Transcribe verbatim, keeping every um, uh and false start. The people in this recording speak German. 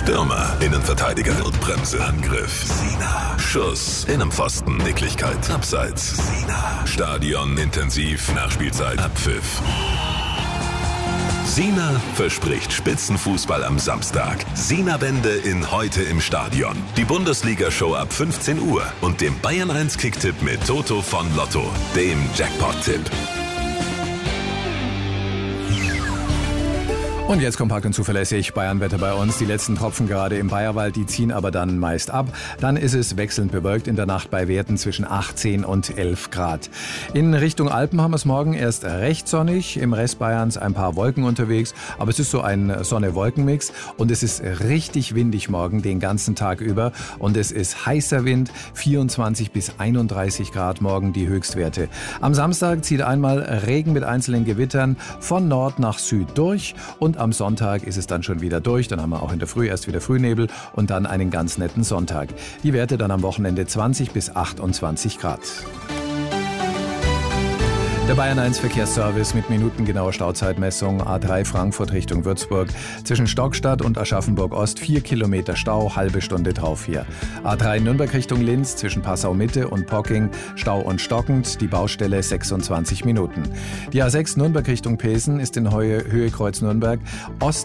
Stürmer, Innenverteidiger, Notbremse, Angriff, Sina, Schuss, Innenpfosten, Nicklichkeit, Abseits, Sina, Stadion, intensiv, Nachspielzeit, Abpfiff. Sina verspricht Spitzenfußball am Samstag. Sina-Wende in Heute im Stadion. Die Bundesliga-Show ab fünfzehn Uhr und dem Bayern eins Kicktipp mit Toto von Lotto, dem Jackpot-Tipp. Und jetzt kompakt und zuverlässig Bayernwetter bei uns. Die letzten Tropfen gerade im Bayerwald, die ziehen aber dann meist ab. Dann ist es wechselnd bewölkt in der Nacht bei Werten zwischen achtzehn und elf Grad. In Richtung Alpen haben wir es morgen erst recht sonnig. Im Rest Bayerns ein paar Wolken unterwegs. Aber es ist so ein Sonne-Wolken-Mix. Und es ist richtig windig morgen den ganzen Tag über. Und es ist heißer Wind, vierundzwanzig bis einunddreißig Grad morgen die Höchstwerte. Am Samstag zieht einmal Regen mit einzelnen Gewittern von Nord nach Süd durch. Und am Sonntag ist es dann schon wieder durch. Dann haben wir auch in der Früh erst wieder Frühnebel und dann einen ganz netten Sonntag. Die Werte dann am Wochenende zwanzig bis achtundzwanzig Grad. Der Bayern eins Verkehrsservice mit minutengenauer Stauzeitmessung. A drei Frankfurt Richtung Würzburg. Zwischen Stockstadt und Aschaffenburg Ost vier Kilometer Stau, halbe Stunde drauf hier. A drei Nürnberg Richtung Linz zwischen Passau Mitte und Pocking. Stau und stockend, die Baustelle sechsundzwanzig Minuten. Die A sechs Nürnberg Richtung Pesen ist in Höhe, Höhe Kreuz Nürnberg Ost